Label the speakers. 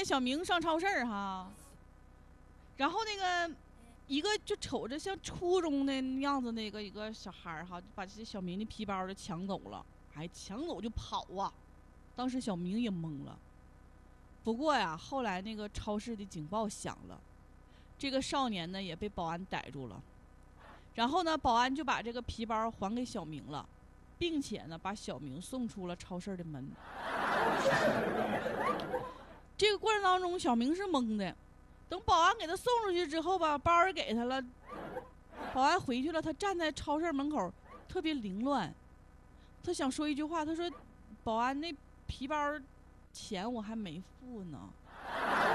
Speaker 1: 小明上超市哈，然后那个一个就瞅着像初中的样子那个一个小孩哈，就把这小明的皮包就抢走了，抢走就跑啊！当时小明也懵了。不过呀，后来那个超市的警报响了，这个少年呢也被保安逮住了。然后呢，保安就把这个皮包还给小明了，并且呢把小明送出了超市的门。这个过程当中，小明是懵的。等保安给他送出去之后吧，包也给他了，保安回去了，他站在超市门口特别凌乱。他想说一句话，他说：“保安，那皮包钱我还没付呢。”